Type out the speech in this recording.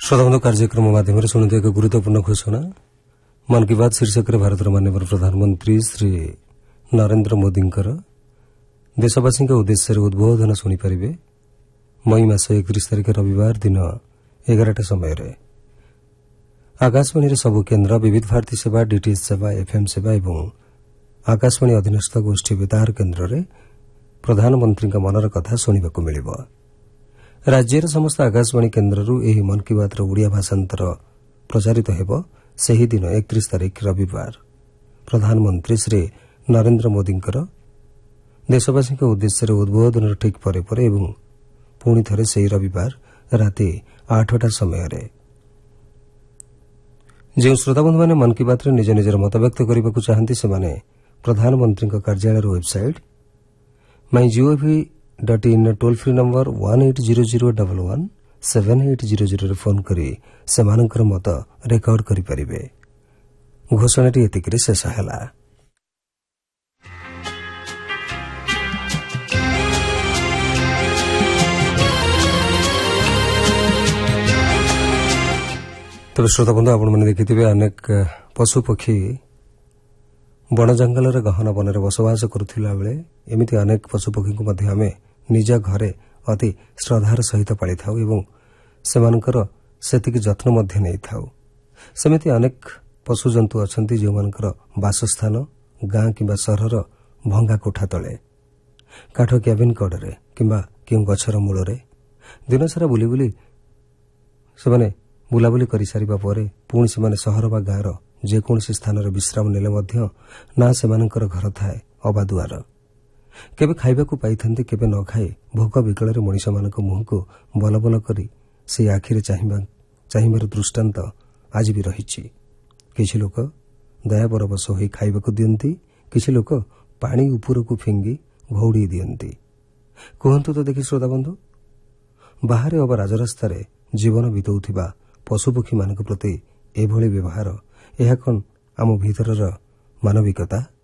श्रोताबंधु कार्यक्रम माध्यम शुणु एक गुरुत्वपूर्ण घोषणा मन की बात शीर्षक भारत माननीय प्रधानमंत्री श्री नरेंद्र मोदी देशवासी उद्देश्य उद्बोधन शुणिपारे मई मास 31 तारिख रविवार दिन 11टा समय आकाशवाणी सबु केन्द्र विविध भारती सेवा डीटीएच सेवा एफएम सेवा और आकाशवाणी अधीनस्थ गोष्ठी बेतार केन्द्र में प्रधानमंत्री मनर कथा शुणा मिल राज्यर समस्त आकाशवाणी केन्द्ररू एही मन की बात ओडिया भाषांतर प्रचारित हेब सेही दिन 31 तारिख रविवार प्रधानमंत्री श्री नरेंद्र मोदी देशवासी उद्देश्य उद्बोधन ठीक पर पुणी थे से रविवार राति 8टा समय जो श्रोताबंधु मैंने मन की बात निज निजर मत व्यक्त करने को चाहती से प्रधानमंत्री कार्यालय website mygov.in toll free number 1800117800 phone करी सेमानकर मत रेकर्ड करि परिबे। घोषणाटी एतिकरे शेष हैला। तबे श्रोता बंधु आपण माने देखिथिबे अनेक पशु पक्षी बण जंगल गहन वन में बसवास करुला बेले एमती अनेक पशुपक्षी को मध्य आमे निज घरे अति श्रद्धार सहित पाली था सेमानकर सेतिक जत्न मध्य नहीं था सेमिति अनेक पशु जंतु अच्छा जो मानकर बासस्थान गाँ कि सहर भंगा कोठा तले काठ क्याबिन कड़े किंबा क्यों गछर मूल दिन सारा बुली बुली से बुलाबुली कर सारिबा परे पुणी से सहर बा गाँर जेकोसी स्थान विश्राम नेले मध्य ना सेमानकर घर थाए अबा दुआर केबे खाइबाकू पाइथांते केबे न खाए भोक विकल मनीष मान मुह को बल बल करी से आखिरे चाहिबार दृष्टांत आज भी रही। किछि लोक दया परवश होई खाइबाकू दियंती, किछि लोक पानी उपरकू फिंगी घौड़ी दियंती। कहंतु तो देखि श्रोता बंधु बाहर अबा राजरास्तार जीवन बिताउथिबा पशुपक्षी मान प्रति एभली व्यवहार यह कौन आम भीतर मानविकता।